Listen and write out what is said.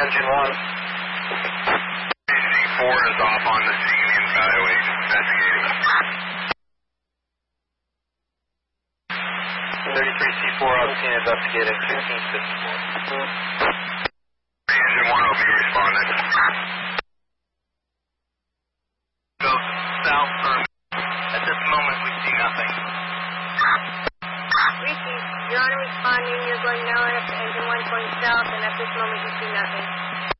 engine 1. C4 is off on the scene in Highway, investigating. 33C4 on scene, investigating 1554. Engine 1 will be responding. Go south for at this moment we see nothing. Ricky, you're on a responding, you're going now up to engine 1 going south, and at this moment you see nothing.